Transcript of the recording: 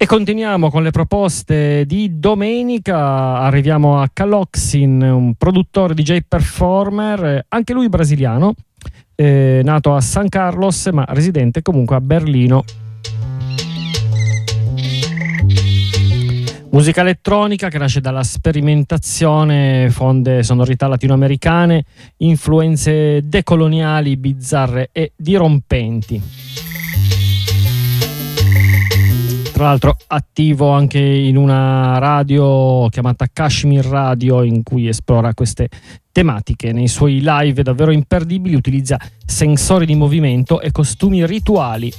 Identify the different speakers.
Speaker 1: E continuiamo con le proposte di domenica. Arriviamo a Caloxin, un produttore DJ performer, anche lui brasiliano, nato a San Carlos ma residente comunque a Berlino. Musica elettronica che nasce dalla sperimentazione, fonde sonorità latinoamericane, influenze decoloniali, bizzarre e dirompenti. Tra l'altro attivo anche in una radio chiamata Kashmir Radio, in cui esplora queste tematiche. Nei suoi live davvero imperdibili utilizza sensori di movimento e costumi rituali